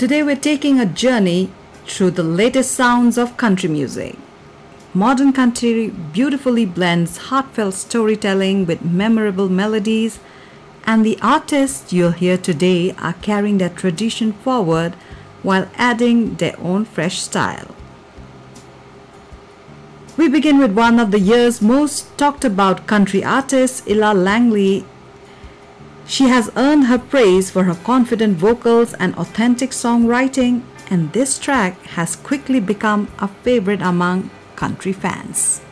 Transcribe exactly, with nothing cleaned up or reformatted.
Today we're taking a journey through the latest sounds of country music. Modern country beautifully blends heartfelt storytelling with memorable melodies, and the artists you'll hear today are carrying that tradition forward while adding their own fresh style. We begin with one of the year's most talked about country artists, Ella Langley. She has earned her praise for her confident vocals and authentic songwriting, and this track has quickly become a favorite among country fans.